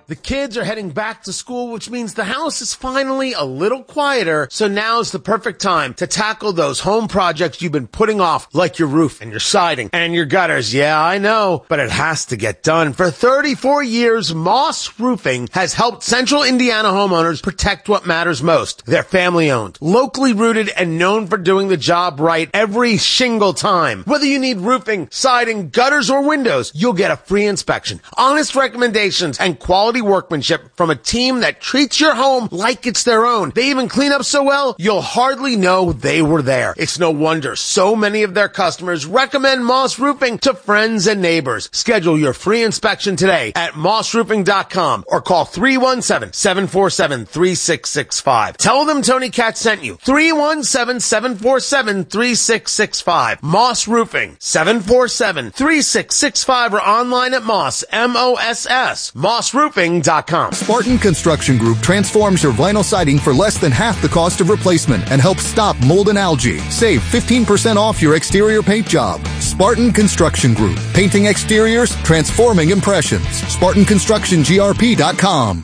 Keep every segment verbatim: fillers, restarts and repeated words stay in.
The kids are heading back to school, which means the house is finally a little quieter, so now's the perfect time to tackle those home projects you've been putting off, like your roof and your siding and your gutters. Yeah, I know, but it has to get done. For thirty-four years, Moss Roofing has helped Central Indiana homeowners protect what matters most. They're family-owned, locally rooted, and known for doing the job right every single time. Whether you need roofing, siding, gutters, or windows, you'll get a free inspection, honest recommendations, and quality workmanship from a team that treats your home like it's their own. They even clean up so well, you'll hardly know they were there. It's no wonder so many of their customers recommend Moss Roofing to friends and neighbors. Schedule your free inspection today at moss roofing dot com or call three one seven, seven four seven, three six six five. Tell them Tony Katz sent you. three one seven, seven four seven, three six six five. Moss Roofing, seven four seven, three six six five, or online at Moss, M O S S, moss roofing dot com. Spartan Construction Group transforms your vinyl siding for less than half the cost of replacement and helps stop mold and algae. Save fifteen percent off your exterior paint job. Spartan Construction Group. Painting exteriors, transforming impressions. Spartan Construction G R P dot com.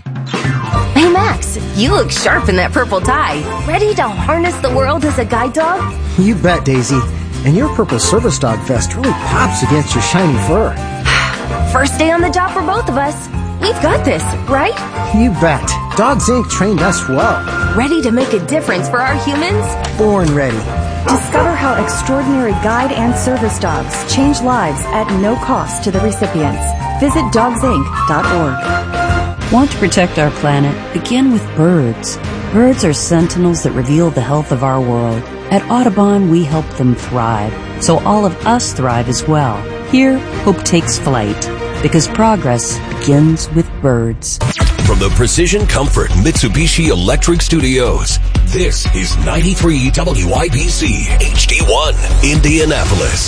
Hey Max, you look sharp in that purple tie. Ready to harness the world as a guide dog? You bet, Daisy. And your purple service dog vest really pops against your shiny fur. First day on the job for both of us. We've got this, right? You bet. Dogs Incorporated trained us well. Ready to make a difference for our humans? Born ready. Discover how extraordinary guide and service dogs change lives at no cost to the recipients. Visit dogs inc dot org. Want to protect our planet? Begin with birds. Birds are sentinels that reveal the health of our world. At Audubon, we help them thrive, so all of us thrive as well. Here, hope takes flight, because progress begins with birds. From the Precision Comfort Mitsubishi Electric Studios, this is ninety-three W I B C H D one, Indianapolis.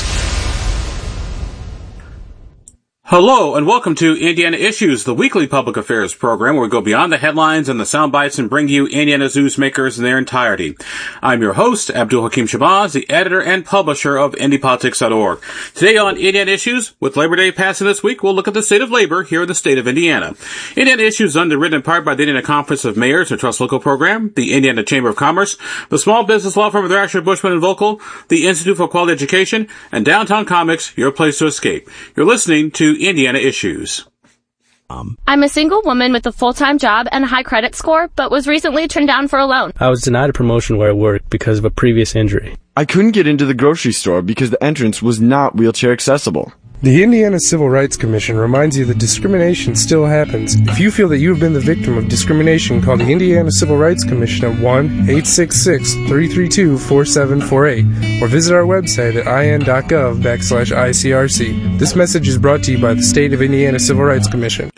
Hello, and welcome to Indiana Issues, the weekly public affairs program where we go beyond the headlines and the sound bites and bring you Indiana's newsmakers in their entirety. I'm your host, Abdul Hakim Shabazz, the editor and publisher of Indy Politics dot org. Today on Indiana Issues, with Labor Day passing this week, we'll look at the state of labor here in the state of Indiana. Indiana Issues is underwritten in part by the Indiana Conference of Mayors, a Trust Local program, the Indiana Chamber of Commerce, the small business law firm of Thrasher, Bushman and Vocal, the Institute for Quality Education, and Downtown Comics, your place to escape. You're listening to Indiana Issues. I'm a single woman with a full-time job and a high credit score, but was recently turned down for a loan. I was denied a promotion where I worked because of a previous injury. I couldn't get into the grocery store because the entrance was not wheelchair accessible. The Indiana Civil Rights Commission reminds you that discrimination still happens. If you feel that you have been the victim of discrimination, call the Indiana Civil Rights Commission at one eight six six, three three two, four seven four eight or visit our website at in.gov backslash ICRC. This message is brought to you by the State of Indiana Civil Rights Commission.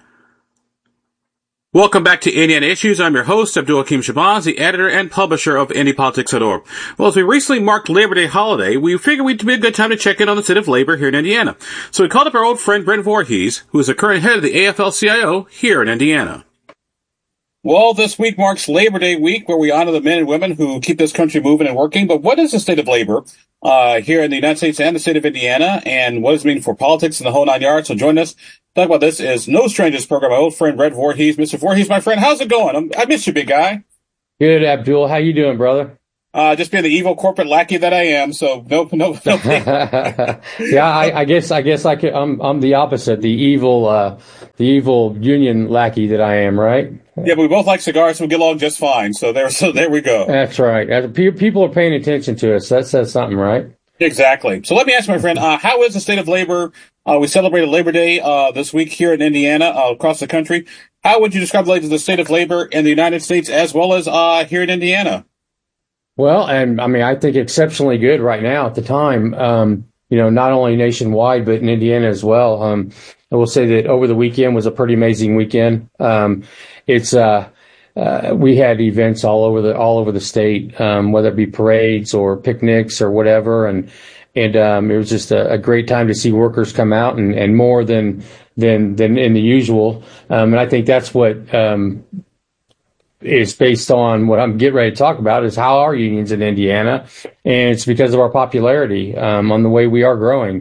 Welcome back to Indiana Issues. I'm your host, Abdul Hakim Shabazz, the editor and publisher of Indy Politics dot org. Well, as we recently marked Labor Day holiday, we figured we'd be a good time to check in on the state of labor here in Indiana. So we called up our old friend Brent Voorhees, who is the current head of the A F L C I O here in Indiana. Well, this week marks Labor Day week, where we honor the men and women who keep this country moving and working. But what is the state of labor uh here in the United States and the state of Indiana, and what does it mean for politics and the whole nine yards? So join us. Talk about this is No Strangers program. My old friend Brent Voorhees. Mister Voorhees, my friend, how's it going? I'm, I miss you, big guy. Good, Abdul. How you doing, brother? Uh, just being the evil corporate lackey that I am. So no, no, no. yeah, I, I guess, I guess I could, I'm, I'm the opposite. The evil, uh, the evil union lackey that I am, right? Yeah, but we both like cigars, so we get along just fine. So there, so there we go. That's right. People are paying attention to us. That says something, right? Exactly. So let me ask my friend, uh, how is the state of labor? Uh, we celebrated Labor Day, uh, this week here in Indiana, uh, across the country. How would you describe the state of labor in the United States as well as, uh, here in Indiana? Well, and I mean, I think exceptionally good right now at the time, um, you know, not only nationwide, but in Indiana as well. Um, I will say that over the weekend was a pretty amazing weekend. Um, it's, uh, Uh, we had events all over the all over the state, um, whether it be parades or picnics or whatever, and and um, it was just a, a great time to see workers come out, and, and more than than than in the usual. Um, and I think that's what um, is based on what I'm getting ready to talk about is how are unions in Indiana, and it's because of our popularity um, on the way we are growing.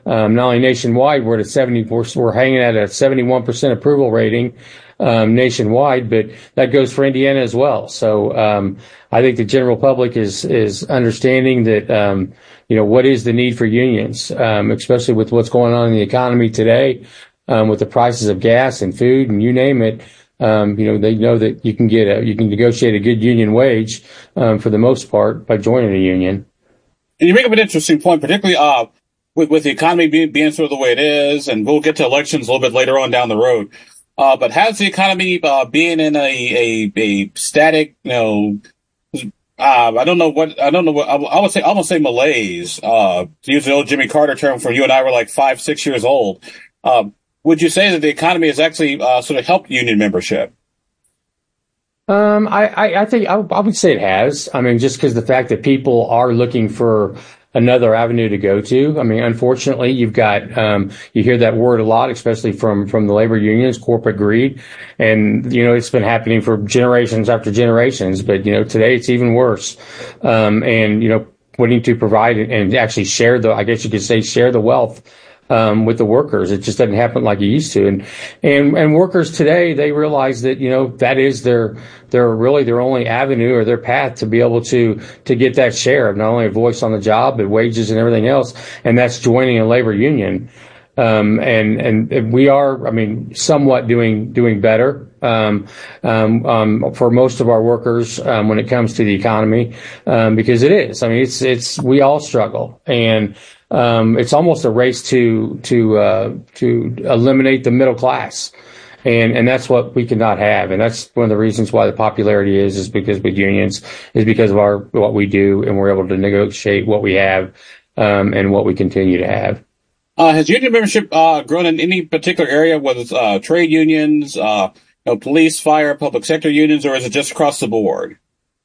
Um, not only nationwide, we're at a seventy, we're, we're hanging at a seventy-one percent approval rating um, nationwide, but that goes for Indiana as well. So um, I think the general public is is understanding that um, you know what is the need for unions, um, especially with what's going on in the economy today, um, with the prices of gas and food and you name it. Um, you know, they know that you can get a, you can negotiate a good union wage, um, for the most part by joining a union. And you make up an interesting point, particularly, uh, with, with the economy being, being sort of the way it is, and we'll get to elections a little bit later on down the road. Uh, but has the economy, uh, being in a, a, a static, you know, uh, I don't know what, I don't know what, I, I would say, I would say malaise, uh, to use the old Jimmy Carter term from you and I were like five, six years old. Um, Would you say that the economy has actually uh, sort of helped union membership? Um, I, I, I think I, I would say it has. I mean, just because the fact that people are looking for another avenue to go to. I mean, unfortunately, you've got um, you hear that word a lot, especially from from the labor unions, corporate greed, and you know it's been happening for generations after generations. But you know today it's even worse, um, and you know wanting to provide and actually share the, I guess you could say, share the wealth. Um, with the workers. It just doesn't happen like it used to. And, and, and workers today, they realize that, you know, that is their, their really their only avenue or their path to be able to, to get that share of not only a voice on the job, but wages and everything else. And that's joining a labor union. Um, and, and we are, I mean, somewhat doing, doing better, um, um, um, for most of our workers, um, when it comes to the economy, um, because it is, I mean, it's, it's, we all struggle and, Um, it's almost a race to to uh, to eliminate the middle class, and and that's what we cannot have, and that's one of the reasons why the popularity is is because with unions is because of our what we do, and we're able to negotiate what we have, um, and what we continue to have. Uh, has union membership uh, grown in any particular area, whether it's uh, trade unions, uh, you know, police, fire, public sector unions, or is it just across the board?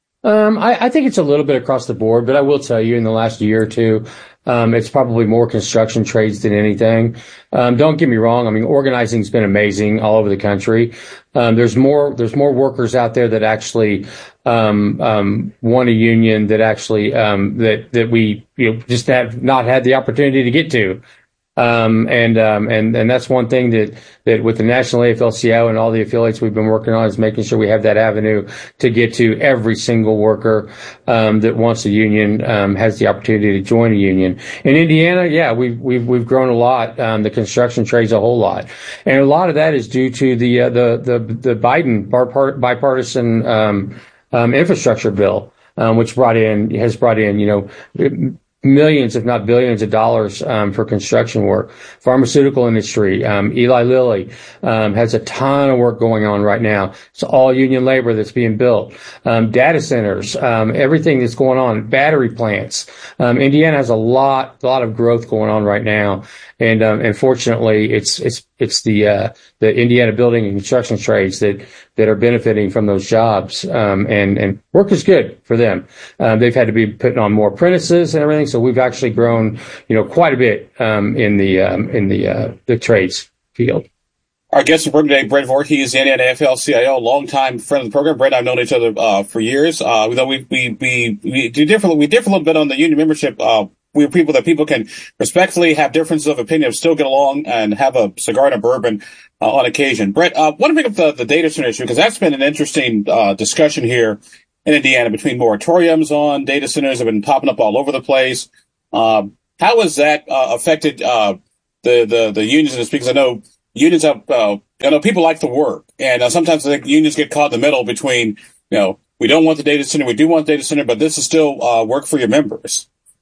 Um, I, I think it's a little bit across the board, but I will tell you in the last year or two, um, it's probably more construction trades than anything. Um, don't get me wrong. I mean, organizing's been amazing all over the country. Um, there's more, there's more workers out there that actually, um, um, want a union that actually, um, that, that we, you know, just have not had the opportunity to get to. Um, and, um, and, and that's one thing that, that with the National A F L C I O and all the affiliates we've been working on is making sure we have that avenue to get to every single worker, um, that wants a union, um, has the opportunity to join a union. In Indiana, yeah, we've, we've, we've grown a lot, um, the construction trades a whole lot. And a lot of that is due to the, uh, the, the, the Biden bipartisan, um, um, infrastructure bill, um, which brought in, has brought in, you know, millions, if not billions of dollars, um, for construction work. Pharmaceutical industry, um, Eli Lilly, um, has a ton of work going on right now. It's all union labor that's being built. Um, data centers, um, everything that's going on, battery plants. Um, Indiana has a lot, a lot of growth going on right now. And, um, unfortunately, it's, it's, it's the, uh, the Indiana building and construction trades that, that are benefiting from those jobs. Um, and, and work is good for them. Um, they've had to be putting on more apprentices and everything. So we've actually grown, you know, quite a bit, um, in the, um, in the, uh, the trades field. Our guest for today, Brent Voorhees, the Indiana A F L C I O, longtime friend of the program. Brent and I've known each other, uh, for years. Uh, though we, we, we, we do differ, we differ a little bit on the union membership, uh, we're people that people can respectfully have differences of opinion, still get along and have a cigar and a bourbon uh, on occasion. Brett, I uh, want to bring up the, the data center issue because that's been an interesting uh, discussion here in Indiana between moratoriums on data centers that have been popping up all over the place. Um, how has that uh, affected uh, the, the, the unions in this? Because I know unions have, uh, I know people like to work, and uh, sometimes I think unions get caught in the middle between, you know, we don't want the data center, we do want the data center, but this is still uh, work for your members.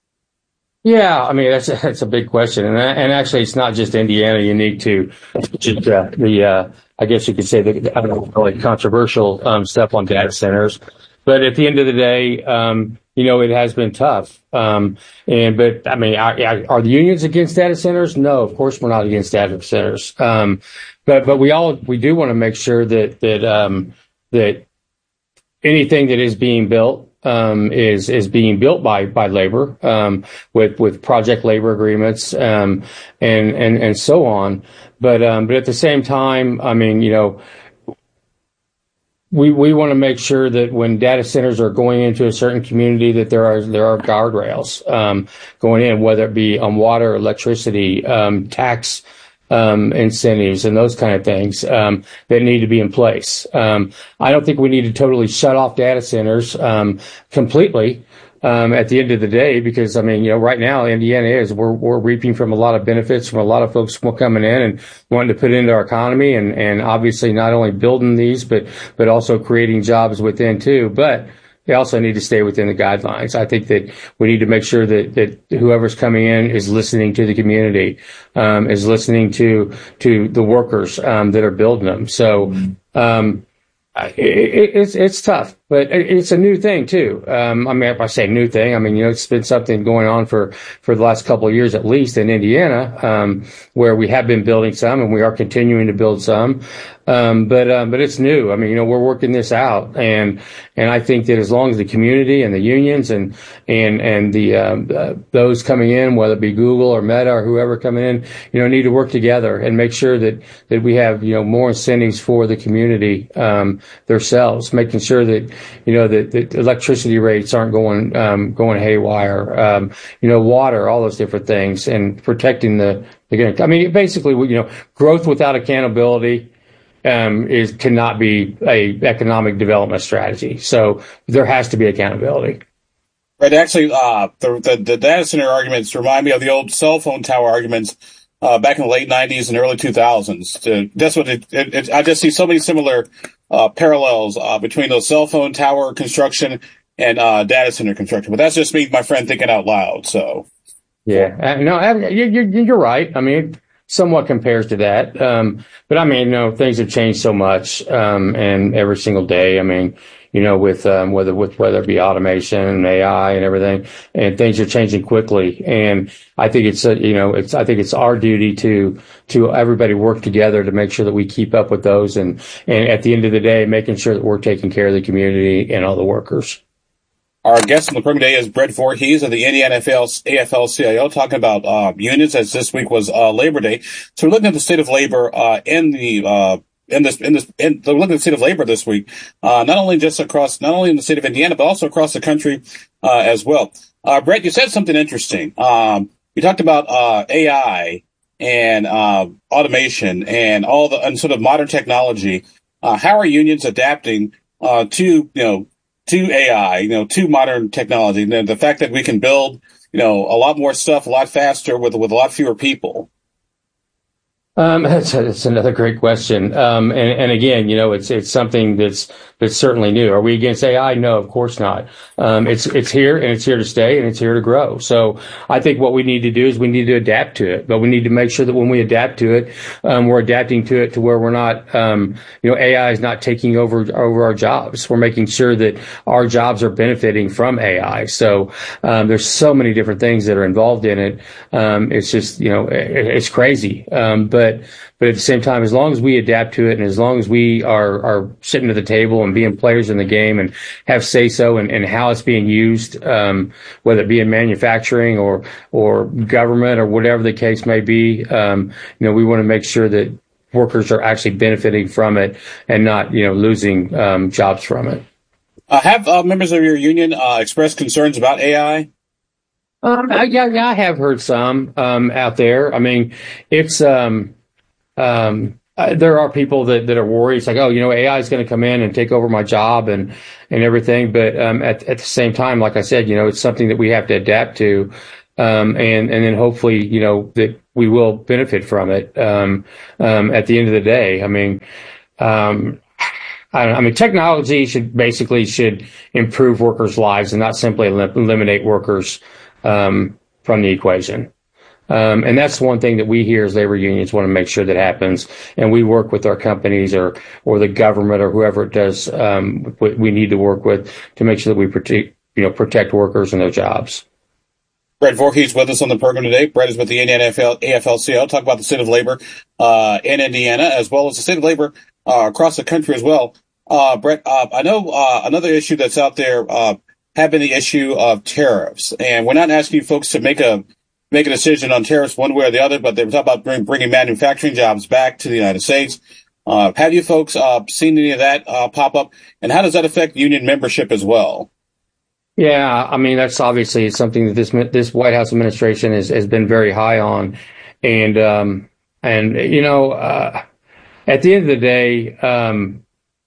Yeah, I mean, that's a, that's a big question. And, and actually, it's not just Indiana unique to just, uh, the, uh, I guess you could say, the, I don't know, really controversial um, stuff on data centers. But at the end of the day, um, you know, it has been tough. Um, and, but I mean, are, are the unions against data centers? No, of course we're not against data centers. Um, but, but we all, we do want to make sure that, that, um, that anything that is being built, Um, is, is being built by, by labor, um, with, with project labor agreements, um, and, and, and so on. But, um, but at the same time, I mean, you know, we we want to make sure that when data centers are going into a certain community, that there are there are guardrails um, going in, whether it be on water, electricity, um, tax um, incentives, and those kind of things um, that need to be in place. Um, I don't think we need to totally shut off data centers um, completely. Um, at the end of the day, because I mean, you know, right now Indiana is we're we're reaping from a lot of benefits from a lot of folks coming in and wanting to put into our economy, and and obviously not only building these, but but also creating jobs within too. But they also need to stay within the guidelines. I think that we need to make sure that that whoever's coming in is listening to the community, um, is listening to to the workers um, that are building them. So. Um, It, it's it's tough, but it's a new thing too. Um, I mean, if I say new thing, I mean, you know, it's been something going on for, for the last couple of years, at least in Indiana, um, where we have been building some and we are continuing to build some. Um, but, um, but it's new. I mean, you know, we're working this out, and, and I think that as long as the community and the unions and, and, and the, um, uh, those coming in, whether it be Google or Meta or whoever coming in, you know, need to work together and make sure that, that we have, you know, more incentives for the community, um, themselves, making sure that, you know, that, that electricity rates aren't going, um, going haywire, um, you know, water, all those different things, and protecting the, the, I mean, basically, you know, growth without accountability, Um, is cannot be a economic development strategy. So there has to be accountability. Right. Actually, uh, the, the, the data center arguments remind me of the old cell phone tower arguments uh, back in the late nineties and early two thousands. Uh, that's what it, it, it, I just see so many similar uh, parallels uh, between those cell phone tower construction and uh, data center construction. But that's just me, my friend, thinking out loud. So, yeah, uh, no, you're, you're right. I mean, somewhat compares to that. Um, but I mean, you know, things have changed so much, um, and every single day, I mean, you know, with, um, whether, with, whether it be automation and A I and everything, and things are changing quickly. And I think it's, uh, you know, it's, I think it's our duty to, to everybody work together to make sure that we keep up with those. And, and at the end of the day, making sure that we're taking care of the community and all the workers. Our guest on the program today is Brett Voorhees of the Indiana A F L C I O, talking about uh, unions, as this week was uh, Labor Day. So we're looking at the state of labor uh, in the uh, in this in this in, we're looking at the state of labor this week, uh, not only just across, not only in the state of Indiana, but also across the country uh, as well. Uh, Brett, you said something interesting. Um, you talked about uh, A I and uh, automation and all the and sort of modern technology. Uh, how are unions adapting uh, to you know? to A I, you know, to modern technology, and the fact that we can build, you know, a lot more stuff a lot faster with with a lot fewer people? Um, that's, that's another great question. Um, and, and again, you know, it's it's something that's that's certainly new. Are we against A I? No, of course not. Um, it's it's here and it's here to stay and it's here to grow. So I think what we need to do is we need to adapt to it, but we need to make sure that when we adapt to it, um, we're adapting to it to where we're not, um, you know, A I is not taking over over our jobs. We're making sure that our jobs are benefiting from A I. So um, there's so many different things that are involved in it. Um, it's just, you know, it, it's crazy. Um, but But, but at the same time, as long as we adapt to it and as long as we are, are sitting at the table and being players in the game and have say so and, and how it's being used, um, whether it be in manufacturing or, or government or whatever the case may be, um, you know, we want to make sure that workers are actually benefiting from it and not, you know, losing, um, jobs from it. Uh, have uh, members of your union uh, expressed concerns about A I? Um, I, yeah, yeah, I have heard some, um, out there. I mean, it's, um, um, uh, there are people that, that are worried. It's like, oh, you know, A I is going to come in and take over my job and, and everything. But, um, at, at the same time, like I said, you know, it's something that we have to adapt to. Um, and, and then hopefully, you know, that we will benefit from it, um, um, at the end of the day. I mean, um, I, I mean, technology should basically should improve workers' lives and not simply elim- eliminate workers, um, from the equation. Um, and that's one thing that we here as labor unions want to make sure that happens. And we work with our companies or, or the government or whoever it does, um, we need to work with to make sure that we protect, you know, protect workers and their jobs. Brett Voorhees with us on the program today. Brett is with the Indiana A F L C I O, talk about the state of labor, uh, in Indiana, as well as the state of labor, uh, across the country as well. Uh, Brett, uh, I know, uh, another issue that's out there, uh, have been the issue of tariffs. And we're not asking folks to make a, make a decision on tariffs one way or the other, but they were talking about bring, bringing manufacturing jobs back to the United States. Uh, have you folks uh, seen any of that uh, pop up? And how does that affect union membership as well? Yeah, I mean, that's obviously something that this this White House administration has, has been very high on. And, um, and you know, uh, at the end of the day, um,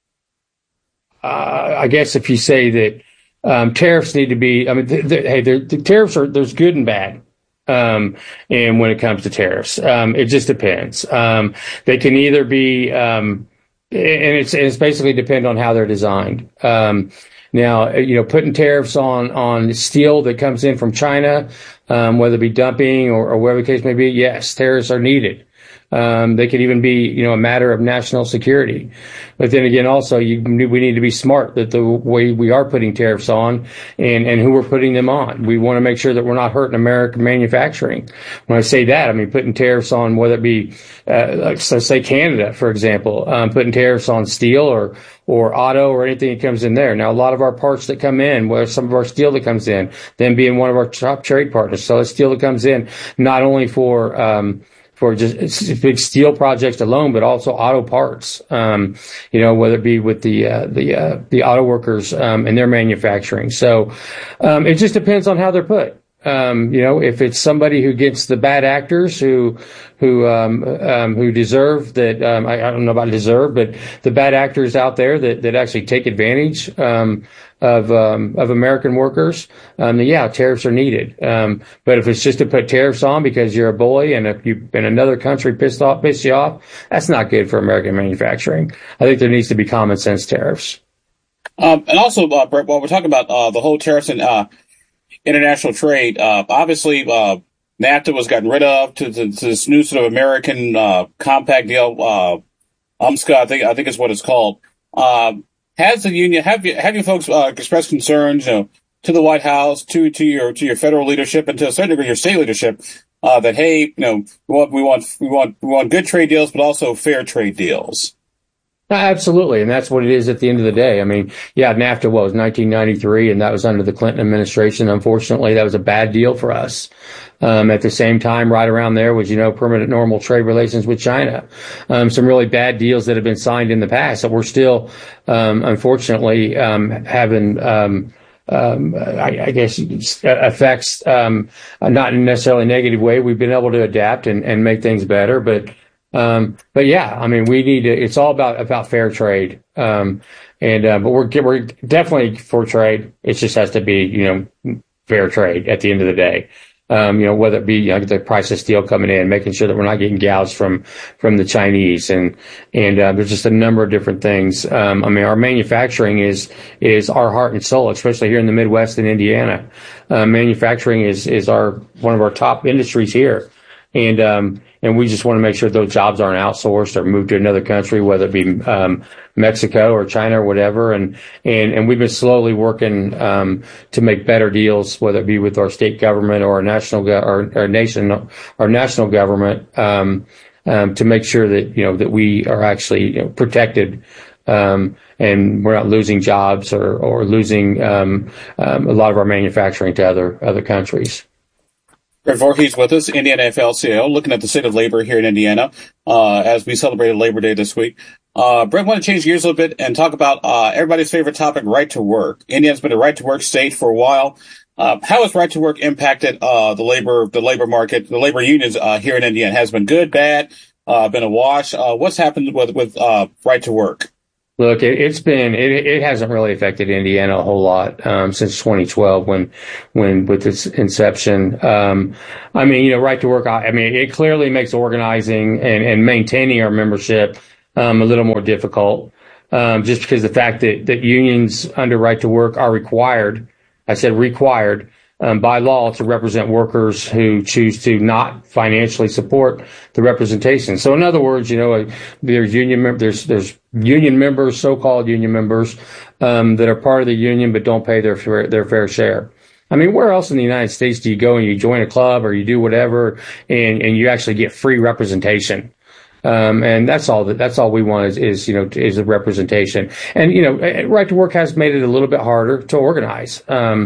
uh, I guess if you say that um, tariffs need to be, I mean, th- th- hey, the tariffs are, there's good and bad. Um, and when it comes to tariffs, um, it just depends. Um, they can either be, um, and it's, it's basically depend on how they're designed. Um, now, you know, putting tariffs on, on steel that comes in from China, um, whether it be dumping or, or whatever the case may be, yes, tariffs are needed. Um, they could even be, you know, a matter of national security. But then again, also, you, we need to be smart that the way we are putting tariffs on and, and who we're putting them on. We want to make sure that we're not hurting American manufacturing. When I say that, I mean putting tariffs on whether it be, uh, like, so say Canada, for example, um, putting tariffs on steel or, or auto or anything that comes in there. Now, a lot of our parts that come in, where some of our steel that comes in, then being one of our top trade partners. So the steel that comes in, not only for, um, for just big steel projects alone, but also auto parts. Um, you know, whether it be with the uh, the uh, the auto workers um, and their manufacturing. So um, it just depends on how they're put. Um, you know, if it's somebody who gets the bad actors who who um, um, who deserve that, um, I, I don't know about deserve, but the bad actors out there that that actually take advantage um, of um, of American workers, um, then yeah, tariffs are needed. Um, but if it's just to put tariffs on because you're a bully and if you in another country pissed off pissed you off, that's not good for American manufacturing. I think there needs to be common sense tariffs. Um, and also, uh, Brett, while we're talking about uh, the whole tariffs and uh, international trade, uh, obviously uh, NAFTA was gotten rid of to, to, to this new sort of American uh, compact deal. Uh, UMSCA, I think I think is what it's called. Um, has the union have you have you folks uh, expressed concerns, you know, to the White House, to to your to your federal leadership, and to a certain degree your state leadership, uh, that hey, you know, we want we want we want we want good trade deals, but also fair trade deals? Absolutely, and that's what it is at the end of the day. I mean, yeah, NAFTA was nineteen ninety-three, and that was under the Clinton administration. Unfortunately, that was a bad deal for us. Um, at the same time, right around there was, you know, permanent normal trade relations with China. Um, some really bad deals that have been signed in the past that we're still, um, unfortunately, um, having, um, Um, I, I guess affects, um, not in necessarily a negative way. We've been able to adapt and, and make things better, but, um, but yeah, I mean, we need to, it's all about, about fair trade. Um, and, uh, but we're, we're definitely for trade. It just has to be, you know, fair trade at the end of the day. Um, you know, whether it be, you know, the price of steel coming in, making sure that we're not getting gouged from, from the Chinese. And, and, uh, there's just a number of different things. Um, I mean, our manufacturing is, is our heart and soul, especially here in the Midwest and Indiana. Uh, manufacturing is, is our, one of our top industries here. And, um, and we just want to make sure those jobs aren't outsourced or moved to another country, whether it be, um, Mexico or China or whatever. And, and, and we've been slowly working, um, to make better deals, whether it be with our state government or our national, go- or our nation, our national government, um, um, to make sure that, you know, that we are actually, you know, protected, um, and we're not losing jobs or, or losing, um, um, a lot of our manufacturing to other, other countries. Brett Voorhees with us, Indiana A F L C I O, looking at the state of labor here in Indiana uh, as we celebrated Labor Day this week. Uh, Brett, I want to change gears a little bit and talk about uh, everybody's favorite topic, right to work. Indiana's been a right to work state for a while. Uh, how has right to work impacted uh, the labor the labor market, the labor unions uh, here in Indiana? Has it been good, bad, uh, been a wash? Uh, what's happened with with uh, right to work? Look, it, it's been, it, it hasn't really affected Indiana a whole lot, um, since twenty twelve when, when with its inception. Um, I mean, you know, right to work, I, I mean, it clearly makes organizing and, and maintaining our membership, um, a little more difficult, um, just because the fact that, that unions under right to work are required, I said required, Um, by law to represent workers who choose to not financially support the representation. So in other words, you know, there's union mem- there's there's union members, so-called union members, um, that are part of the union but don't pay their fair, their fair share. I mean, where else in the United States do you go and you join a club or you do whatever and and you actually get free representation? Um, and that's all that, that's all we want is, is, you know, is a representation. And, you know, right to work has made it a little bit harder to organize. Um,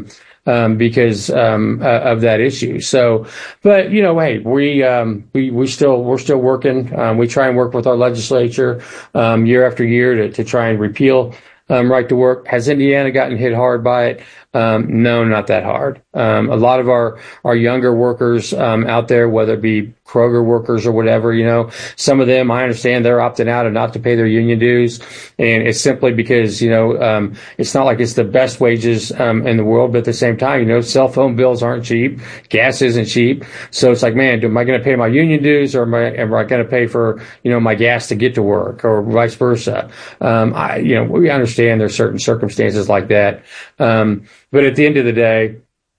um, because um, uh, of that issue. So, but you know, hey, we um, we we still we're still working. Um, we try and work with our legislature um, year after year to to try and repeal um, right to work. Has Indiana gotten hit hard by it? Um, no, not that hard. Um, a lot of our, our younger workers, um, out there, whether it be Kroger workers or whatever, you know, some of them, I understand they're opting out and not to pay their union dues. And it's simply because, you know, um, it's not like it's the best wages, um, in the world, but at the same time, you know, cell phone bills aren't cheap. Gas isn't cheap. So it's like, man, am I going to pay my union dues or am I, am I going to pay for, you know, my gas to get to work or vice versa? Um, I, you know, we understand there's certain circumstances like that. Um, But at the end of the day,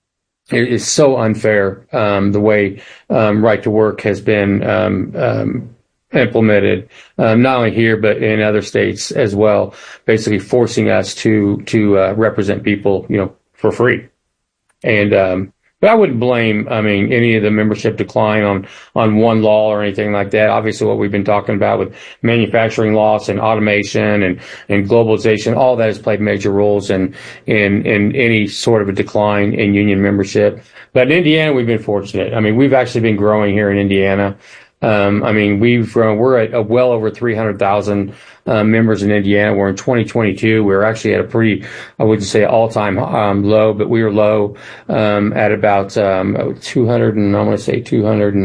it is so unfair, um, the way um, right to work has been um, um, implemented, um, not only here, but in other states as well, basically forcing us to to uh, represent people, you know, for free. And um, but I wouldn't blame, I mean, any of the membership decline on, on one law or anything like that. Obviously, what we've been talking about with manufacturing loss and automation and, and globalization, all that has played major roles in, in, in any sort of a decline in union membership. But in Indiana, we've been fortunate. I mean, we've actually been growing here in Indiana. Um, I mean, we've grown, we're at a well over three hundred thousand uh, members in Indiana. We're in twenty twenty-two. We're actually at a pretty, I wouldn't say all time um, low, but we were low um, at about um, two hundred and I want to say two hundred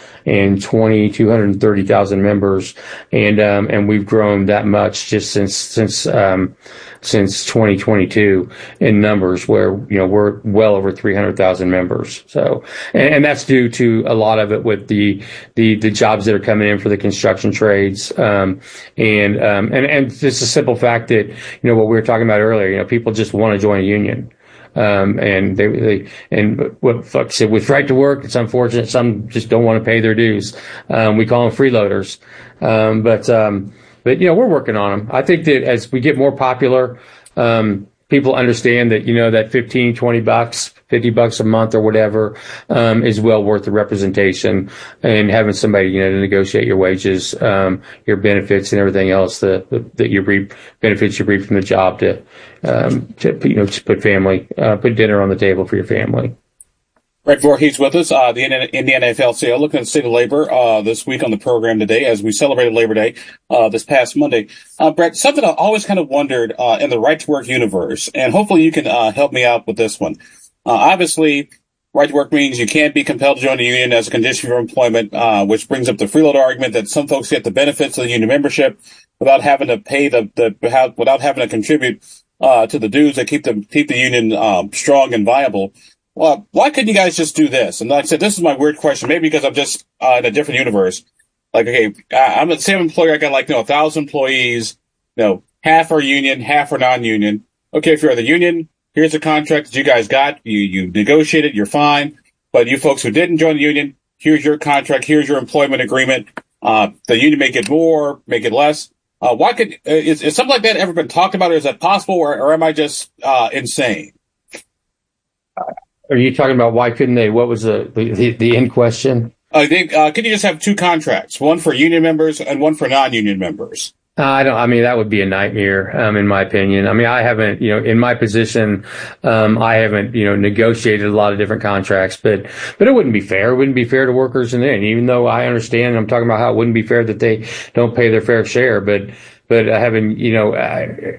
twenty, two hundred thirty thousand members, and um, and we've grown that much just since since um, since twenty twenty-two in numbers, where you know we're well over three hundred thousand members. So, and, and that's due to a lot of it with the the the jobs that are coming in for the construction trades, um, and um, and and just a simple fact that you know what we were talking about earlier. You know, people just want to join a union. Um, and they, they, and what fuck said with right to work, it's unfortunate. Some just don't want to pay their dues. Um, we call them freeloaders. Um, but, um, but, you know, we're working on them. I think that as we get more popular, um, people understand that, you know, that fifteen, twenty bucks, fifty bucks a month or whatever, um, is well worth the representation, and having somebody, you know, to negotiate your wages, um, your benefits and everything else that, that you reap, benefits you reap from the job to, um, to, you know, to put family, uh, put dinner on the table for your family. Brett Voorhees with us, uh, the Indiana F L C O, looking at the state of labor, uh, this week on the program today as we celebrated Labor Day, uh, this past Monday. Uh, Brett, something I always kind of wondered, uh, in the right to work universe, and hopefully you can, uh, help me out with this one. Uh, obviously, right to work means you can't be compelled to join a union as a condition for employment, uh, which brings up the freeloader argument that some folks get the benefits of the union membership without having to pay the, the, without having to contribute, uh, to the dues that keep the, keep the union, um, strong and viable. Well, why couldn't you guys just do this? And like I said, this is my weird question, maybe because I'm just uh, in a different universe. Like, okay, I'm the same employer. I got like, you know, a thousand employees, you know, half are union, half are non-union. Okay, if you're the union, here's the contract that you guys got. You, you negotiated, you're fine. But you folks who didn't join the union, here's your contract, here's your employment agreement. Uh, the union may get more, may get less. Uh, why could, uh, is, is something like that ever been talked about, or is that possible, or, or am I just uh, insane? Are you talking about why couldn't they? What was the the, the end question? I think uh, could you just have two contracts, one for union members and one for non-union members? Uh, I don't. I mean, that would be a nightmare, um, in my opinion. I mean, I haven't, you know, in my position, um, I haven't, you know, negotiated a lot of different contracts, but but it wouldn't be fair. It wouldn't be fair to workers in there. And even though I understand, I'm talking about how it wouldn't be fair that they don't pay their fair share, but but I haven't, you know. I,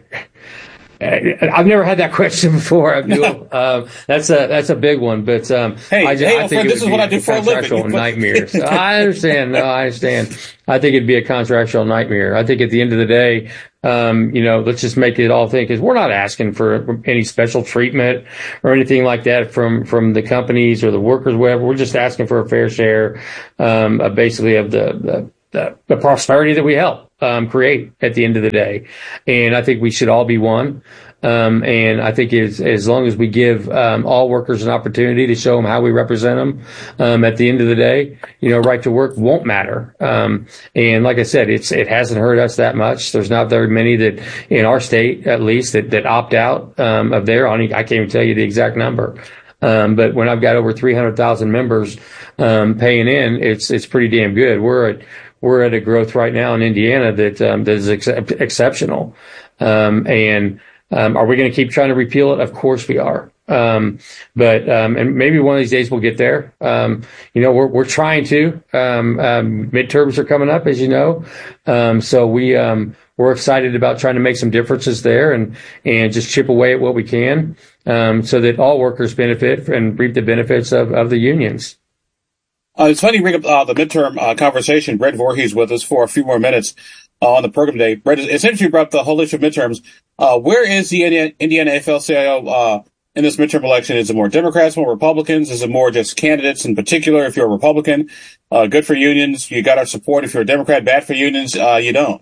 I've never had that question before, Abdul. um, that's a that's a big one, but um, hey, I, just, hey, I think friend, this is what I do for a living. Nightmare. So I understand. No, I understand. I think it'd be a contractual nightmare. I think at the end of the day, um, you know, let's just make it all think, because we're not asking for any special treatment or anything like that from from the companies or the workers, whatever. We're just asking for a fair share, um, of basically of the the, the, the prosperity that we help um, create at the end of the day. And I think we should all be one. Um, and I think as, as long as we give um, all workers an opportunity to show them how we represent them, um, at the end of the day, you know, right to work won't matter. Um, and like I said, it's it hasn't hurt us that much. There's not very many that in our state, at least, that, that opt out um, of their. I can't even tell you the exact number. Um, but when I've got over three hundred thousand members um, paying in, it's it's pretty damn good. We're at we're at a growth right now in Indiana that um, that is ex- exceptional. Um, and Um, are we going to keep trying to repeal it? Of course we are. Um, but, um, and maybe one of these days we'll get there. Um, you know, we're, we're trying to, um, um, midterms are coming up, as you know. Um, so we, um, we're excited about trying to make some differences there and, and just chip away at what we can, um, so that all workers benefit and reap the benefits of, of the unions. Uh, it's funny you bring up uh, the midterm uh, conversation. Brett Voorhees with us for a few more minutes uh, on the program today. Brett, it's interesting you brought up the whole issue of midterms. Uh, where is the Indiana, Indiana A F L C I O uh, in this midterm election? Is it more Democrats, more Republicans? Is it more just candidates in particular? If you're a Republican, uh, good for unions, you got our support. If you're a Democrat, bad for unions, uh, you don't.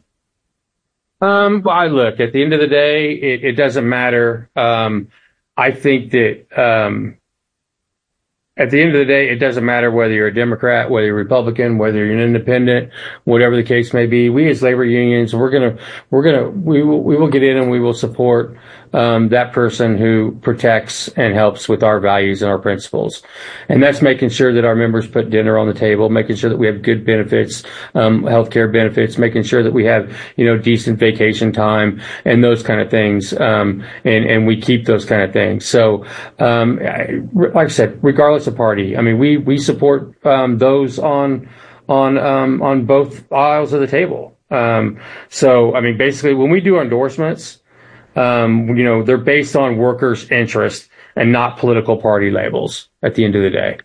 Um, well, I look, at the end of the day, it, it doesn't matter. Um, I think that, um, at the end of the day, it doesn't matter whether you're a Democrat, whether you're a Republican, whether you're an independent, whatever the case may be. We as labor unions, we're gonna, we're gonna, we will, we will get in and we will support um, that person who protects and helps with our values and our principles. And that's making sure that our members put dinner on the table, making sure that we have good benefits, um, healthcare benefits, making sure that we have, you know, decent vacation time and those kind of things. Um, and, and we keep those kind of things. So, um, like I said, regardless of party, I mean, we, we support, um, those on, on, um, on both aisles of the table. Um, so, I mean, basically when we do endorsements, Um, you know, they're based on workers' interest and not political party labels at the end of the day.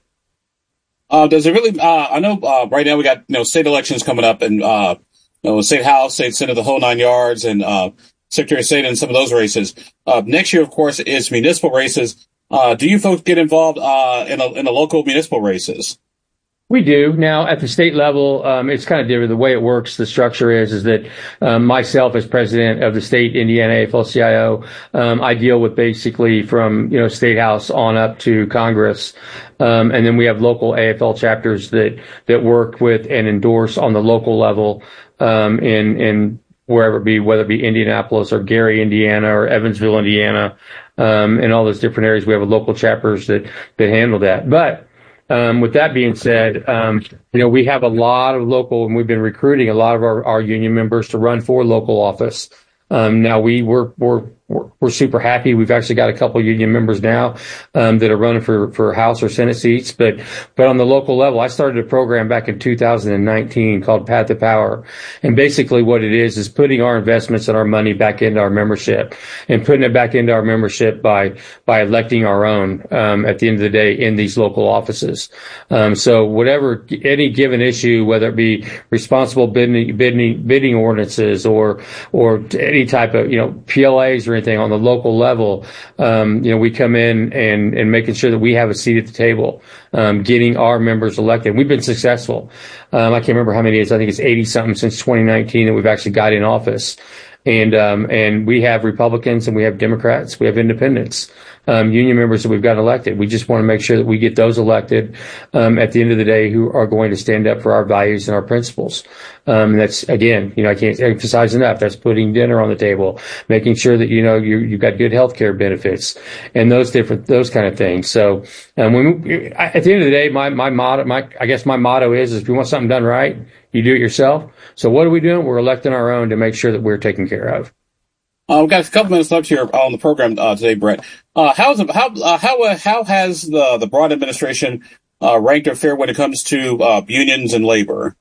Uh, does it really, uh, I know, uh, right now we got, you know, state elections coming up and, uh, you know, state house, state senate, the whole nine yards and, uh, secretary of state and some of those races. Uh, next year, of course, is municipal races. Uh, do you folks get involved, uh, in the, in the local municipal races? We do. Now, at the state level, um, it's kind of different. The way it works, the structure is, is that um, myself as president of the state Indiana A F L C I O, um, I deal with basically from, you know, State House on up to Congress. Um, and then we have local A F L chapters that, that work with and endorse on the local level, um, in, in wherever it be, whether it be Indianapolis or Gary, Indiana or Evansville, Indiana, um, and all those different areas. We have local chapters that, that handle that. But Um, with that being said, um, you know, we have a lot of local, and we've been recruiting a lot of our, our union members to run for local office. Um, now we we're, we're, we're super happy. We've actually got a couple of union members now, um, that are running for, for House or Senate seats. But, but on the local level, I started a program back in two thousand nineteen called Path to Power. And basically what it is, is putting our investments and our money back into our membership and putting it back into our membership by, by electing our own, um, at the end of the day in these local offices. Um, so whatever, any given issue, whether it be responsible bidding, bidding, bidding ordinances or, or any type of, you know, P L As or anything on the local level, um, you know, we come in and, and making sure that we have a seat at the table, um, getting our members elected. We've been successful. Um, I can't remember how many it is. I think it's eighty something since twenty nineteen that we've actually got in office. And, um, and we have Republicans and we have Democrats, we have independents, um, union members that we've got elected. We just want to make sure that we get those elected, um, at the end of the day who are going to stand up for our values and our principles. Um, that's again, you know, I can't emphasize enough. That's putting dinner on the table, making sure that, you know, you, you've got good health care benefits and those different, those kind of things. So, um, when we, at the end of the day, my, my motto, my, I guess my motto is, is if you want something done right, you do it yourself. So what are we doing? We're electing our own to make sure that we're taken care of. Uh, we've got a couple minutes left here on the program uh, today, Brett. Uh, how's how uh, how uh, how has the the broad administration uh, ranked or fared when it comes to uh, unions and labor?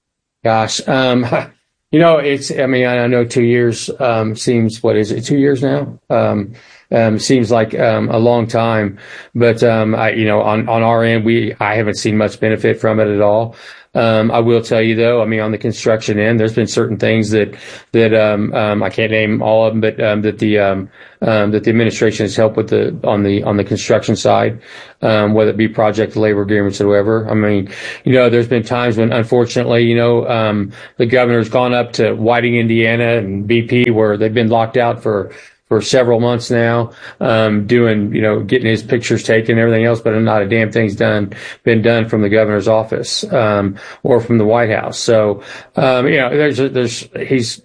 Gosh, um, you know, it's. I mean, I know two years um, seems. What is it? Two years now. Um, um, seems like um, a long time, but um, I, you know, on on our end, we I haven't seen much benefit from it at all. Um, I will tell you though, I mean, on the construction end, there's been certain things that, that, um, um, I can't name all of them, but, um, that the, um, um, that the administration has helped with the, on the, on the construction side, um, whether it be project labor agreements or whatever. I mean, you know, there's been times when unfortunately, you know, um, the governor's gone up to Whiting, Indiana and B P where they've been locked out for, for several months now, um, doing, you know, getting his pictures taken and everything else, but not a damn thing's done, been done from the governor's office, um, or from the White House. So, um, you know, there's, there's, he's,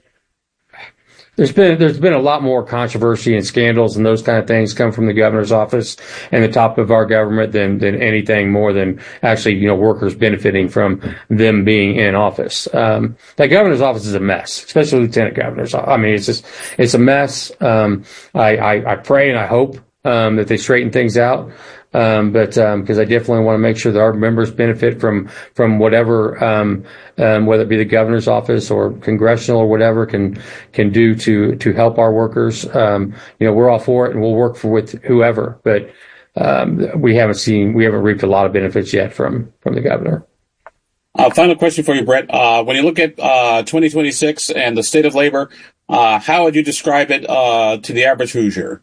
There's been, there's been a lot more controversy and scandals and those kind of things come from the governor's office and the top of our government than, than anything more than actually, you know, workers benefiting from them being in office. Um, that governor's office is a mess, especially lieutenant governors. I mean, it's just, it's a mess. Um, I, I, I pray and I hope um, that they straighten things out. Um, but, um, cause I definitely want to make sure that our members benefit from, from whatever, um, um, whether it be the governor's office or congressional or whatever can, can do to, to help our workers. Um, you know, we're all for it and we'll work for with whoever, but, um, we haven't seen, we haven't reaped a lot of benefits yet from, from the governor. Uh, final question for you, Brett. Uh, when you look at, uh, twenty twenty-six and the state of labor, uh, how would you describe it, uh, to the average Hoosier?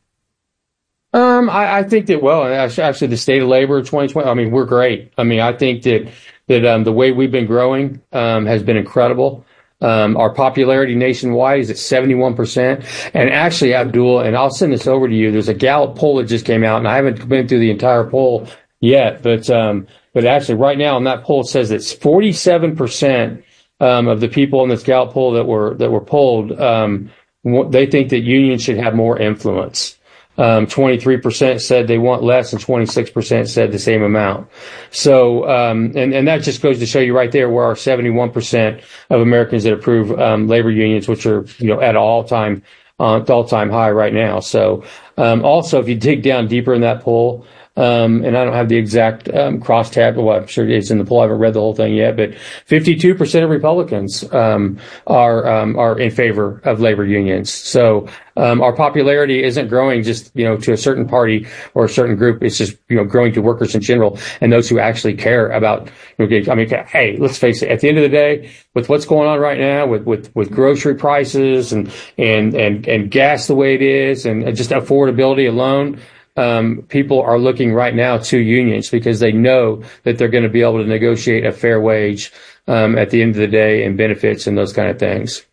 Um, I, I think that, well, actually the state of labor twenty twenty, I mean, we're great. I mean, I think that, that, um, the way we've been growing, um, has been incredible. Um, our popularity nationwide is at seventy-one percent. And actually, Abdul, and I'll send this over to you, there's a Gallup poll that just came out, and I haven't been through the entire poll yet, but, um, but actually right now on that poll it says that forty-seven percent, um, of the people in this Gallup poll that were, that were polled, um, they think that unions should have more influence. Um, twenty-three percent said they want less and twenty-six percent said the same amount. So, um, and, and that just goes to show you right there where our seventy-one percent of Americans that approve, um, labor unions, which are, you know, at an all time, uh, all time high right now. So, um, also if you dig down deeper in that poll, Um, and I don't have the exact, um, crosstab. Well, I'm sure it's in the poll. I haven't read the whole thing yet, but fifty-two percent of Republicans, um, are, um, are in favor of labor unions. So, um, our popularity isn't growing just, you know, to a certain party or a certain group. It's just, you know, growing to workers in general and those who actually care about, you know, I mean, hey, let's face it, at the end of the day, with what's going on right now with, with, with grocery prices and, and, and, and gas the way it is and just affordability alone, Um, people are looking right now to unions because they know that they're going to be able to negotiate a fair wage, um, at the end of the day and benefits and those kind of things.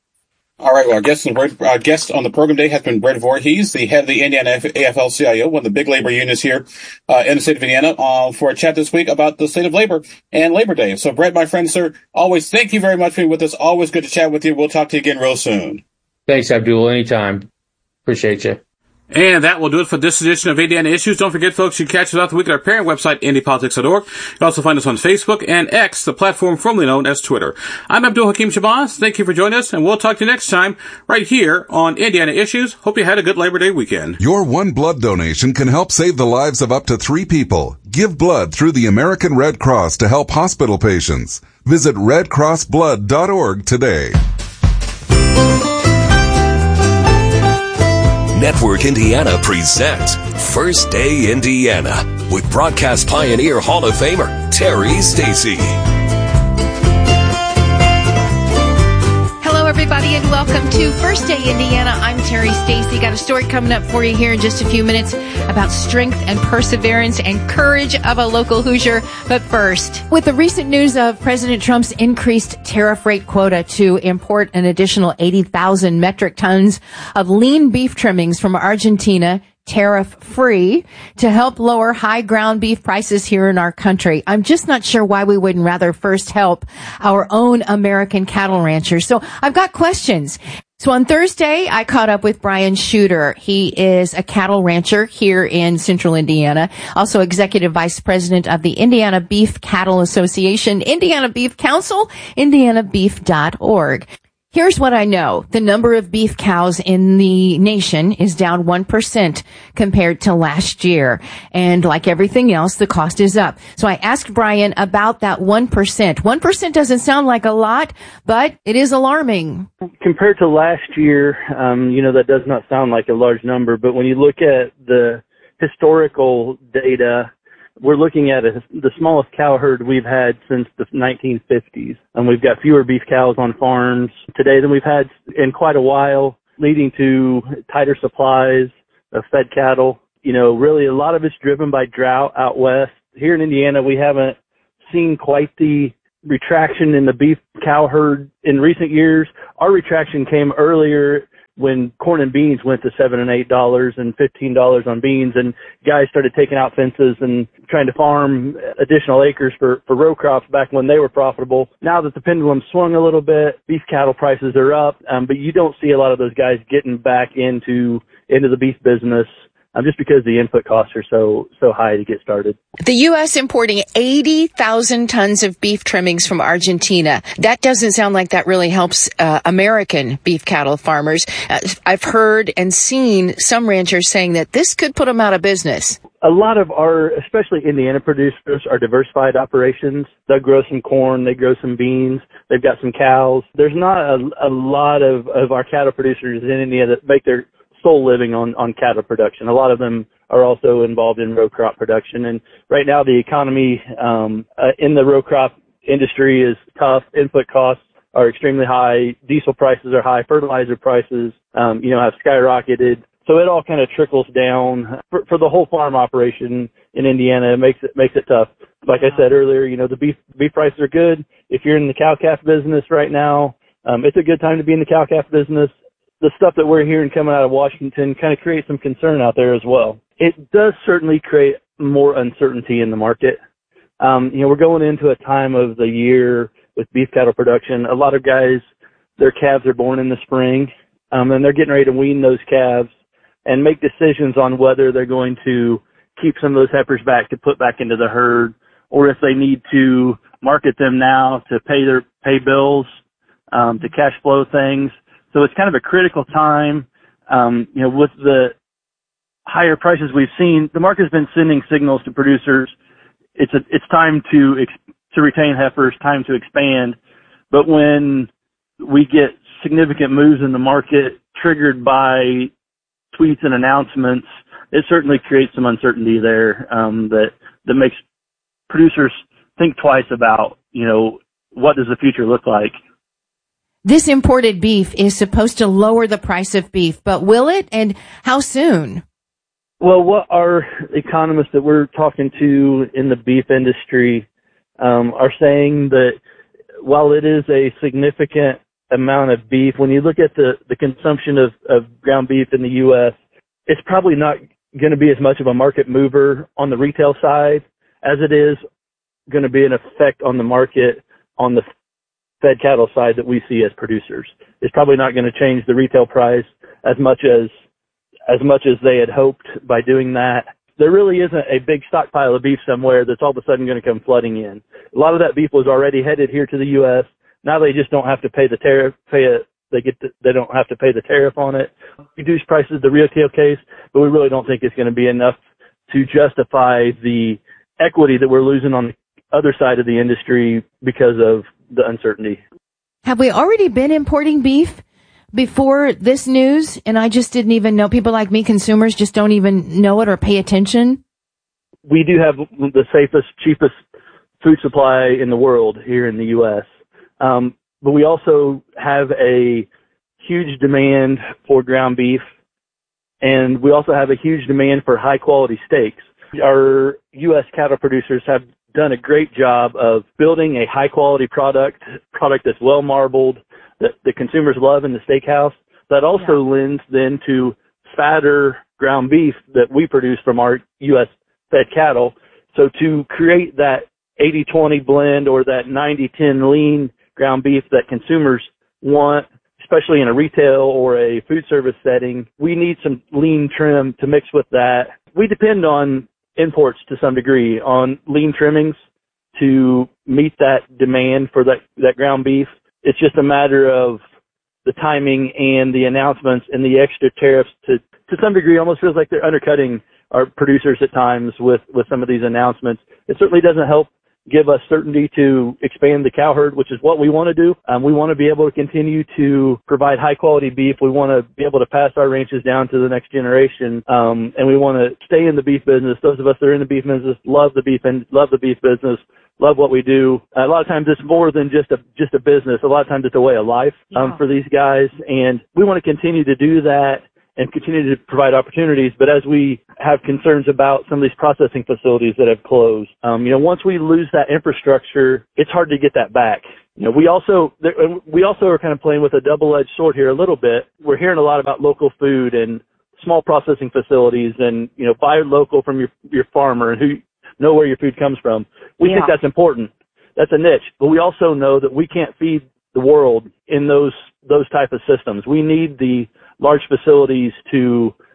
All right. Well, our guest, our guest on the program today has been Brett Voorhees, the head of the Indiana A F L C I O, one of the big labor unions here, uh, in the state of Indiana, uh, for a chat this week about the state of labor and Labor Day. So Brett, my friend, sir, always thank you very much for being with us. Always good to chat with you. We'll talk to you again real soon. Thanks, Abdul. Anytime. Appreciate you. And that will do it for this edition of Indiana Issues. Don't forget, folks, you can catch us throughout the week at our parent website, indy politics dot org. You can also find us on Facebook and X, the platform formerly known as Twitter. I'm Abdul Hakim Shabazz. Thank you for joining us, and we'll talk to you next time right here on Indiana Issues. Hope you had a good Labor Day weekend. Your one blood donation can help save the lives of up to three people. Give blood through the American Red Cross to help hospital patients. Visit red cross blood dot org today. Network Indiana presents First Day Indiana with broadcast pioneer Hall of Famer Terry Stacy. Hello, everybody, and welcome to First Day Indiana. I'm Terry Stacy. Got a story coming up for you here in just a few minutes about strength and perseverance and courage of a local Hoosier. But first, with the recent news of President Trump's increased tariff rate quota to import an additional eighty thousand metric tons of lean beef trimmings from Argentina, tariff-free, to help lower high ground beef prices here in our country. I'm just not sure why we wouldn't rather first help our own American cattle ranchers. So I've got questions. So on Thursday, I caught up with Brian Shooter. He is a cattle rancher here in central Indiana, also executive vice president of the Indiana Beef Cattle Association, Indiana Beef Council, indiana beef dot org. Here's what I know. The number of beef cows in the nation is down one percent compared to last year. And like everything else, the cost is up. So I asked Brian about that one percent. one percent doesn't sound like a lot, but it is alarming. Compared to last year, um, you know, that does not sound like a large number. But when you look at the historical data, we're looking at a, the smallest cow herd we've had since the nineteen fifties. And we've got fewer beef cows on farms today than we've had in quite a while, leading to tighter supplies of fed cattle. You know, really a lot of it's driven by drought out west. Here in Indiana, we haven't seen quite the retraction in the beef cow herd in recent years. Our retraction came earlier when corn and beans went to seven and eight dollars and fifteen dollars on beans, and guys started taking out fences and trying to farm additional acres for for row crops back when they were profitable. Now that the pendulum swung a little bit, beef cattle prices are up, um, but you don't see a lot of those guys getting back into into the beef business um, just because the input costs are so so high to get started. The U S importing eighty thousand tons of beef trimmings from Argentina. That doesn't sound like that really helps uh, American beef cattle farmers. Uh, I've heard and seen some ranchers saying that this could put them out of business. A lot of our, especially Indiana producers, are diversified operations. They'll grow some corn, they grow some beans, they've got some cows. There's not a, a lot of, of our cattle producers in Indiana that make their sole living on, on cattle production. A lot of them are also involved in row crop production. And right now the economy um, uh, in the row crop industry is tough. Input costs are extremely high. Diesel prices are high. Fertilizer prices, um, you know, have skyrocketed. So it all kind of trickles down for, for the whole farm operation in Indiana. It makes it makes it tough. Like I said earlier, you know, the beef beef prices are good. If you're in the cow-calf business right now, um, it's a good time to be in the cow-calf business. The stuff that we're hearing coming out of Washington kind of creates some concern out there as well. It does certainly create more uncertainty in the market. Um, you know, we're going into a time of the year with beef cattle production. A lot of guys, their calves are born in the spring, um, and they're getting ready to wean those calves and make decisions on whether they're going to keep some of those heifers back to put back into the herd, or if they need to market them now to pay their pay bills, um, to cash flow things. So it's kind of a critical time. Um, you know, with the higher prices we've seen, the market has been sending signals to producers. It's a, it's time to ex- to retain heifers, time to expand. But when we get significant moves in the market triggered by tweets and announcements, it certainly creates some uncertainty there, um, that, that makes producers think twice about, you know, what does the future look like? This imported beef is supposed to lower the price of beef, but will it? And how soon? Well, what our economists that we're talking to in the beef industry, um, are saying that while it is a significant amount of beef, when you look at the, the consumption of, of ground beef in the U S, it's probably not going to be as much of a market mover on the retail side as it is going to be an effect on the market on the fed cattle side that we see as producers. It's probably not going to change the retail price as much as as much as they had hoped by doing that. There really isn't a big stockpile of beef somewhere that's all of a sudden going to come flooding in. A lot of that beef was already headed here to the U S. Now they just don't have to pay the tariff, pay it, they get, the, they don't have to pay the tariff on it. Reduce prices, the retail case, but we really don't think it's going to be enough to justify the equity that we're losing on the other side of the industry because of the uncertainty. Have we already been importing beef before this news? And I just didn't even know. People like me, consumers, just don't even know it or pay attention. We do have the safest, cheapest food supply in the world here in the U S. Um, but we also have a huge demand for ground beef, and we also have a huge demand for high quality steaks. Our U S cattle producers have done a great job of building a high quality product, product that's well marbled, that the consumers love in the steakhouse. That also yeah. lends then to fatter ground beef that we produce from our U S fed cattle. So to create that eighty twenty blend or that ninety ten lean ground beef that consumers want, especially in a retail or a food service setting, we need some lean trim to mix with that. We depend on imports to some degree on lean trimmings to meet that demand for that, that ground beef. It's just a matter of the timing and the announcements and the extra tariffs to, to some degree almost feels like they're undercutting our producers at times with, with some of these announcements. It certainly doesn't help give us certainty to expand the cow herd, which is what we want to do. Um, we want to be able to continue to provide high quality beef. We want to be able to pass our ranches down to the next generation. Um, and we want to stay in the beef business. Those of us that are in the beef business love the beef and love the beef business, love what we do. Uh, a lot of times it's more than just a, just a business. A lot of times it's a way of life, um, yeah. for these guys. And we want to continue to do that and continue to provide opportunities. But as we have concerns about some of these processing facilities that have closed, um, you know, once we lose that infrastructure, it's hard to get that back. You know, we also, we also are kind of playing with a double-edged sword here a little bit. We're hearing a lot about local food and small processing facilities and, you know, buy local from your, your farmer and who know where your food comes from. We yeah. think that's important. That's a niche. But we also know that we can't feed the world in those, those type of systems. We need the large facilities to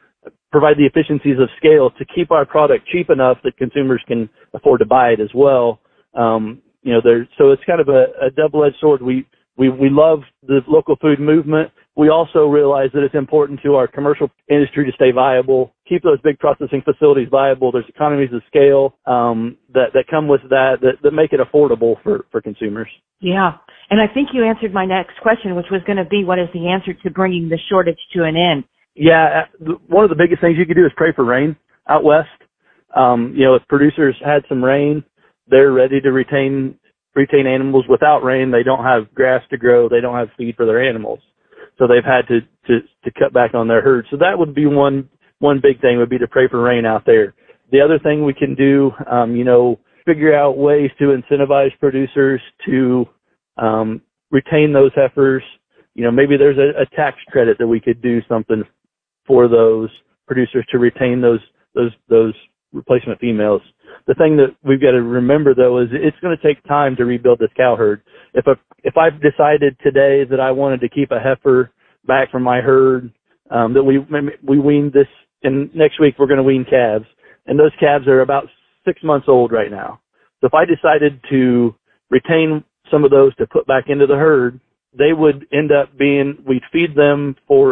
provide the efficiencies of scale to keep our product cheap enough that consumers can afford to buy it as well. Um, you know, there, so it's kind of a, a double-edged sword. We, we, we love the local food movement. We also realize that it's important to our commercial industry to stay viable, keep those big processing facilities viable. There's economies of scale, um, that, that come with that, that, that make it affordable for, for consumers. Yeah. And I think you answered my next question, which was going to be, what is the answer to bringing the shortage to an end? Yeah, one of the biggest things you could do is pray for rain out west. Um, you know, if producers had some rain, they're ready to retain retain animals. Without rain, they don't have grass to grow. They don't have feed for their animals. So they've had to, to, to cut back on their herd. So that would be one one big thing, would be to pray for rain out there. The other thing we can do, um, you know, figure out ways to incentivize producers to um, retain those heifers. You know, maybe there's a, a tax credit that we could do something for those producers to retain those those those replacement females. The thing that we've got to remember, though, is it's going to take time to rebuild this cow herd. If a, if I've decided today that I wanted to keep a heifer back from my herd, um, that we we weaned this, and next week we're going to wean calves, and those calves are about six months old right now. So if I decided to retain some of those to put back into the herd, they would end up being, we'd feed them for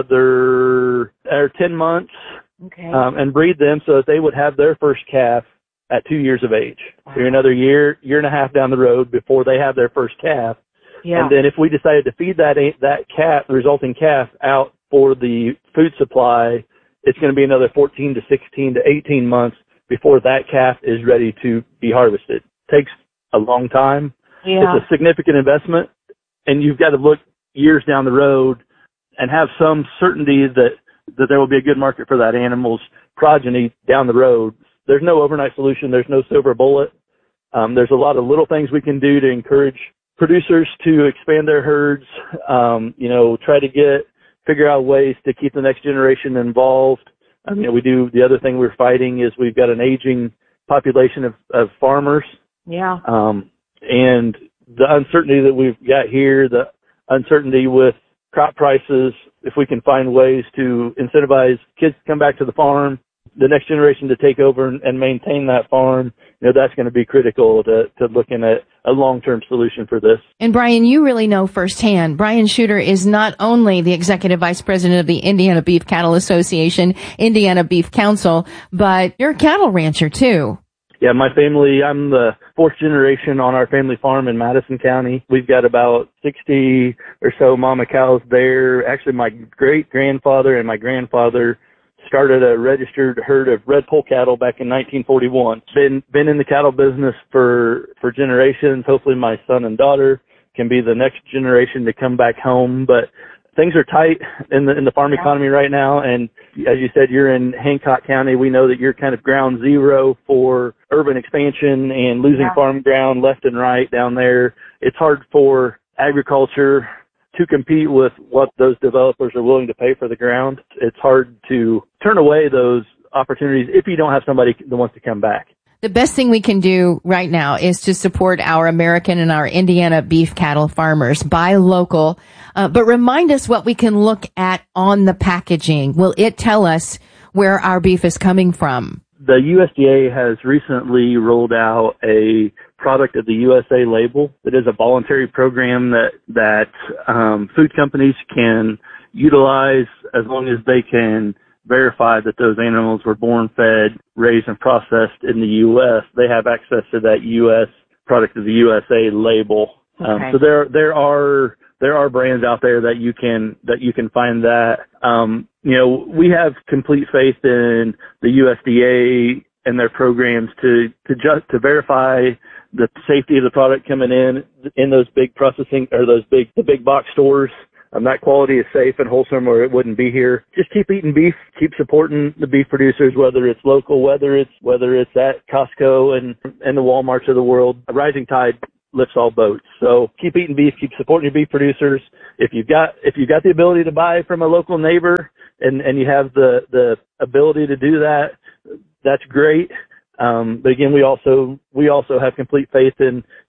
another or ten months, okay, um, and breed them so that they would have their first calf at two years of age. Wow. So you're another year, year and a half down the road before they have their first calf. Yeah. And then if we decided to feed that that calf, the resulting calf, out for the food supply, it's going to be another fourteen to sixteen to eighteen months before that calf is ready to be harvested. It takes a long time. Yeah. It's a significant investment, and you've got to look years down the road and have some certainty that, that there will be a good market for that animal's progeny down the road. There's no overnight solution. There's no silver bullet. Um, there's a lot of little things we can do to encourage producers to expand their herds, um, you know, try to get, figure out ways to keep the next generation involved. I mean, we do, the other thing we're fighting is we've got an aging population of, of farmers. Yeah. Um, and the uncertainty that we've got here, the uncertainty with crop prices, if we can find ways to incentivize kids to come back to the farm, the next generation to take over and, and maintain that farm, you know, that's going to be critical to, to looking at a long-term solution for this. And Brian, you really know firsthand. Brian Shooter is not only the executive vice president of the Indiana Beef Cattle Association, Indiana Beef Council, but you're a cattle rancher too. Yeah, my family, I'm the fourth generation on our family farm in Madison County. We've got about sixty or so mama cows there. Actually, my great-grandfather and my grandfather started a registered herd of red poll cattle back in nineteen forty-one. Been been in the cattle business for for generations. Hopefully my son and daughter can be the next generation to come back home. But things are tight in the in the farm economy right now, and as you said, you're in Hancock County. We know that you're kind of ground zero for urban expansion and losing yeah. farm ground left and right down there. It's hard for agriculture to compete with what those developers are willing to pay for the ground. It's hard to turn away those opportunities if you don't have somebody that wants to come back. The best thing we can do right now is to support our American and our Indiana beef cattle farmers. Buy local, uh, but remind us what we can look at on the packaging. Will it tell us where our beef is coming from? The U S D A has recently rolled out a product of the U S A label that is a voluntary program that that um, food companies can utilize as long as they can verify that those animals were born, fed, raised, and processed in the U S. They have access to that U S product of the U S A label. Okay. Um, so there there are there are brands out there that you can that you can find that. Um, you know, we have complete faith in the U S D A and their programs to to just to verify the safety of the product coming in in those big processing or those big the big box stores. Um, that quality is safe and wholesome, or it wouldn't be here. Just keep eating beef, keep supporting the beef producers, whether it's local, whether it's whether it's at Costco and and the Walmarts of the world. A rising tide lifts all boats. So keep eating beef, keep supporting your beef producers. If you've got if you've got the ability to buy from a local neighbor and and you have the the ability to do that, that's great. Um, but again, we also we also have complete faith in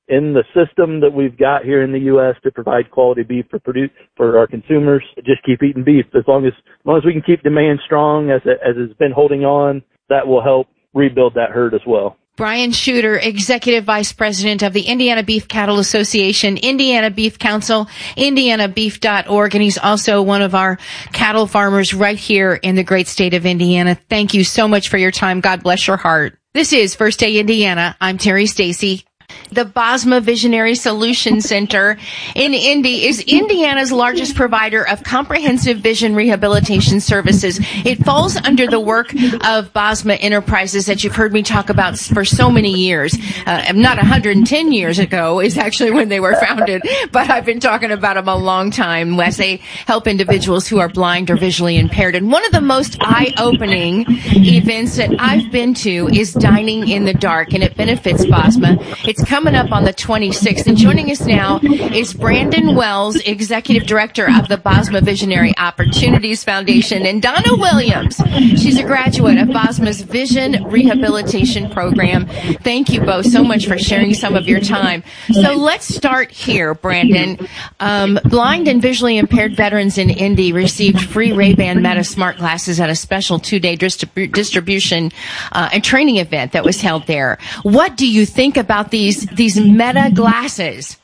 in the system that we've got here in the U S to provide quality beef for produce, for our consumers. Just keep eating beef. As long as, as long as we can keep demand strong as it, as it's been holding on, that will help rebuild that herd as well. Brian Shooter, Executive Vice President of the Indiana Beef Cattle Association, Indiana Beef Council, indiana beef dot org, and he's also one of our cattle farmers right here in the great state of Indiana. Thank you so much for your time. God bless your heart. This is First Day Indiana. I'm Terry Stacy. The Bosma Visionary Solutions Center in Indy is Indiana's largest provider of comprehensive vision rehabilitation services. It falls under the work of Bosma Enterprises that you've heard me talk about for so many years. Uh, not one hundred ten years ago is actually when they were founded, but I've been talking about them a long time as they help individuals who are blind or visually impaired. And one of the most eye-opening events that I've been to is Dining in the Dark, and it benefits Bosma. It's coming up on the twenty-sixth, and joining us now is Brandon Wells, Executive Director of the Bosma Visionary Opportunities Foundation, and Donna Williams. She's a graduate of Bosma's Vision Rehabilitation Program. Thank you both so much for sharing some of your time. So let's start here, Brandon. Um, blind and visually impaired veterans in Indy received free Ray-Ban Meta smart glasses at a special two-day distribu- distribution uh, and training event that was held there. What do you think about these these Meta glasses?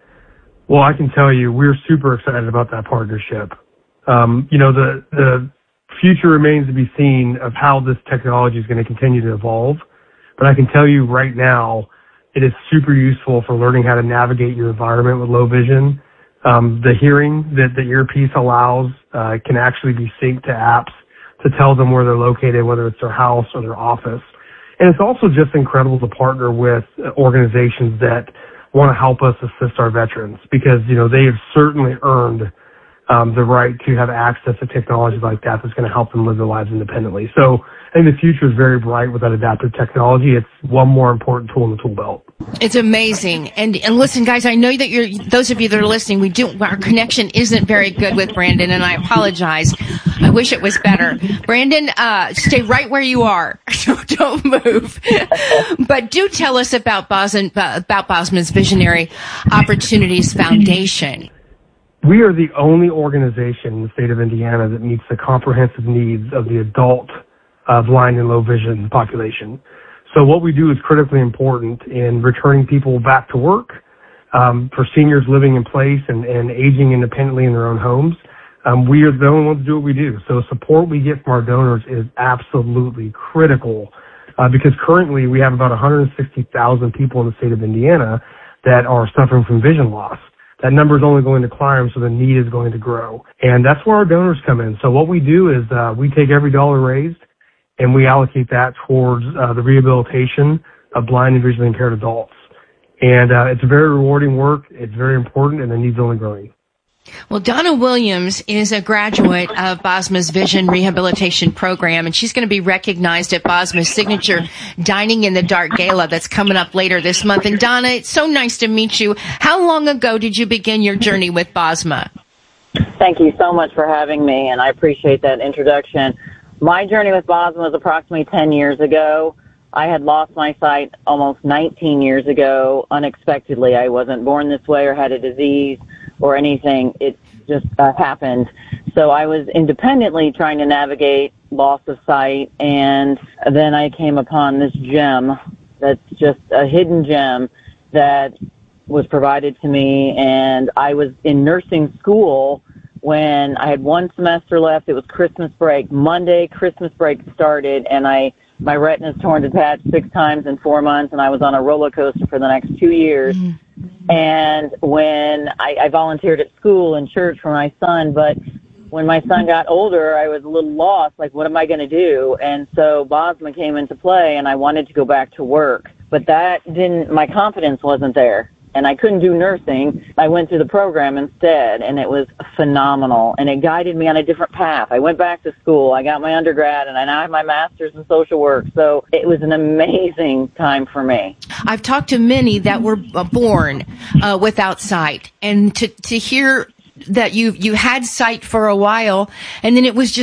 Well, I can tell you we're super excited about that partnership. Um, you know, the, the future remains to be seen of how this technology is going to continue to evolve. But I can tell you right now, it is super useful for learning how to navigate your environment with low vision. Um, the hearing that the earpiece allows uh, can actually be synced to apps to tell them where they're located, whether it's their house or their office. And it's also just incredible to partner with organizations that want to help us assist our veterans because, you know, they have certainly earned um, the right to have access to technology like that that's going to help them live their lives independently. So I think the future is very bright with that adaptive technology. It's one more important tool in the tool belt. It's amazing. And, and listen, guys, I know that you're, those of you that are listening, we do, our connection isn't very good with Brandon, and I apologize. I wish it was better. Brandon, uh, stay right where you are. Don't move. But do tell us about Bosma, uh, about Bosma's Visionary Opportunities Foundation. We are the only organization in the state of Indiana that meets the comprehensive needs of the adult uh, blind and low vision population. So what we do is critically important in returning people back to work, um, for seniors living in place and, and aging independently in their own homes. Um, we are the only ones to do what we do. So support we get from our donors is absolutely critical uh, because currently we have about one hundred sixty thousand people in the state of Indiana that are suffering from vision loss. That number is only going to climb, so the need is going to grow. And that's where our donors come in. So what we do is uh, we take every dollar raised and we allocate that towards uh, the rehabilitation of blind and visually impaired adults. And uh, it's very rewarding work. It's very important, and the need's only growing. Well, Donna Williams is a graduate of Bosma's Vision Rehabilitation Program, and she's going to be recognized at Bosma's signature Dining in the Dark Gala that's coming up later this month. And Donna, it's so nice to meet you. How long ago did you begin your journey with Bosma? Thank you so much for having me, and I appreciate that introduction. My journey with Bosma was approximately ten years ago. I had lost my sight almost nineteen years ago unexpectedly. I wasn't born this way or had a disease or anything. It just uh, happened. So I was independently trying to navigate loss of sight, and then I came upon this gem that's just a hidden gem that was provided to me, and I was in nursing school when I had one semester left. It was Christmas break. Monday, Christmas break started, and I my retina's torn to patch six times in four months, and I was on a roller coaster for the next two years. Mm-hmm. And when I, I volunteered at school and church for my son, but when my son got older, I was a little lost, like, what am I going to do? And so Bosma came into play, and I wanted to go back to work. But that didn't, my confidence wasn't there. And I couldn't do nursing. I went through the program instead, and it was phenomenal. And it guided me on a different path. I went back to school. I got my undergrad, and I now have my master's in social work. So it was an amazing time for me. I've talked to many that were born uh, without sight. And to, to hear that you you had sight for a while, and then it was just